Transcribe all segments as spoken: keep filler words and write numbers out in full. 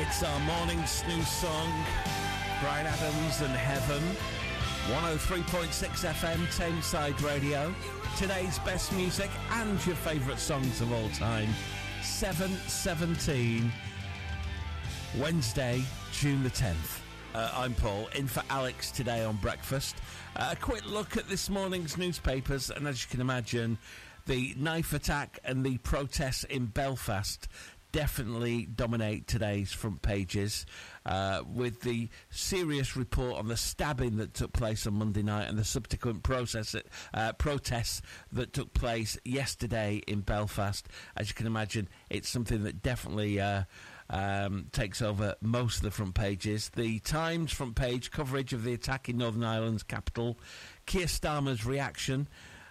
It's our morning snooze song. Bryan Adams and Heaven. one oh three point six F M, Tameside Radio. Today's best music and your favourite songs of all time. seven seventeen, Wednesday, June the tenth. Uh, I'm Paul, in for Alex today on Breakfast. Uh, a quick look at this morning's newspapers, and as you can imagine, the knife attack and the protests in Belfast definitely dominate today's front pages, uh, with the serious report on the stabbing that took place on Monday night and the subsequent process, uh, protests that took place yesterday in Belfast. As you can imagine, it's something that definitely uh, um, takes over most of the front pages. The Times front page coverage of the attack in Northern Ireland's capital, Keir Starmer's reaction,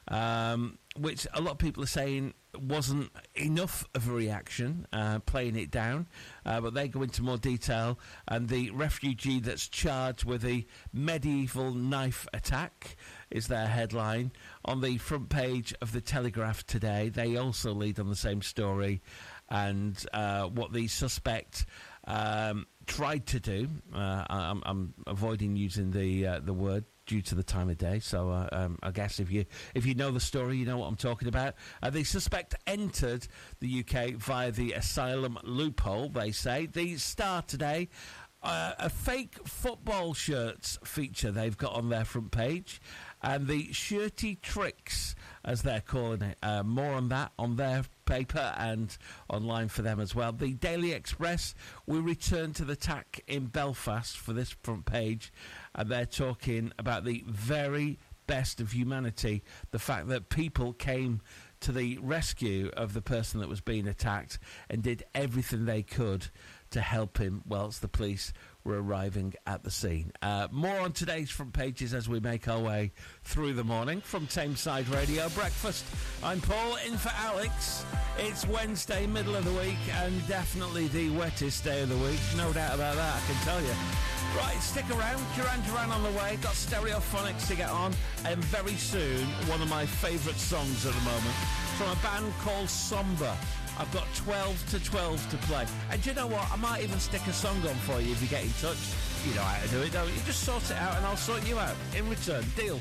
um, which a lot of people are saying wasn't enough of a reaction, uh, playing it down, uh, but they go into more detail. And the refugee that's charged with a medieval knife attack is their headline on the front page of the Telegraph today. They also lead on the same story, and uh, what the suspect um, tried to do. Uh, I'm, I'm avoiding using the uh, the word due to the time of day, so uh, um, I guess if you if you know the story, you know what I'm talking about. Uh, the suspect entered the U K via the asylum loophole, they say. The Star today, uh, a fake football shirts feature they've got on their front page, and the shirty tricks, as they're calling it. Uh, more on that on their paper and online for them as well. The Daily Express, we return to the attack in Belfast for this front page, and they're talking about the very best of humanity, the fact that people came to the rescue of the person that was being attacked and did everything they could to help him whilst the police were arriving at the scene. Uh, more on today's front pages as we make our way through the morning from Tameside Radio Breakfast. I'm Paul, in for Alex. It's Wednesday, middle of the week, and definitely the wettest day of the week. No doubt about that, I can tell you. Right, stick around. Duran Duran on the way. Got Stereophonics to get on. And very soon, one of my favourite songs at the moment from a band called Somber. I've got twelve to twelve to play. And do you know what? I might even stick a song on for you if you get in touch. You know how to do it, don't you? Just sort it out and I'll sort you out. In return, deal.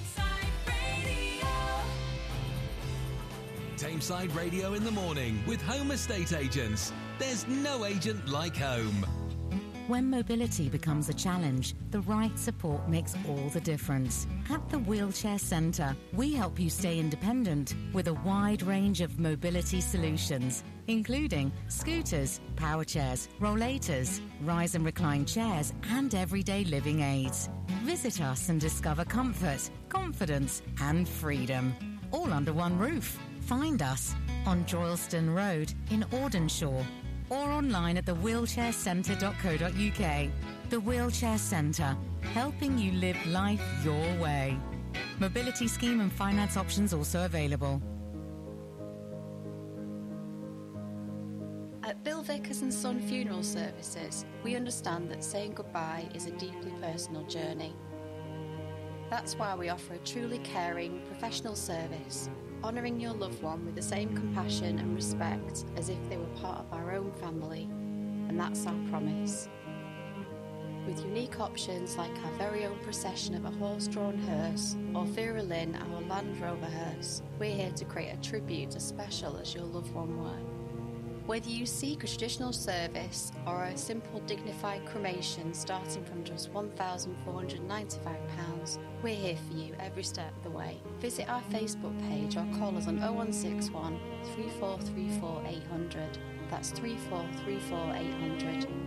Tameside Radio in the morning with Home Estate Agents. There's no agent like home. When mobility becomes a challenge, the right support makes all the difference. At the Wheelchair Centre, we help you stay independent with a wide range of mobility solutions, including scooters, power chairs, rollators, rise and recline chairs, and everyday living aids. Visit us and discover comfort, confidence, and freedom, all under one roof. Find us on Droylston Road in Audenshaw, or online at the wheelchair centre dot co dot uk. The Wheelchair Centre, helping you live life your way. Mobility scheme and finance options also available. At Bill Vickers and Son Funeral Services, we understand that saying goodbye is a deeply personal journey. That's why we offer a truly caring, professional service, honouring your loved one with the same compassion and respect as if they were part of our own family, and that's our promise. With unique options like our very own procession of a horse-drawn hearse or Vera Lynn, our Land Rover hearse, we're here to create a tribute as special as your loved one were. Whether you seek a traditional service or a simple dignified cremation starting from just one thousand four hundred ninety-five pounds, we're here for you every step of the way. Visit our Facebook page or call us on oh one six one, three four three four, eight hundred. That's three four three four, eight hundred.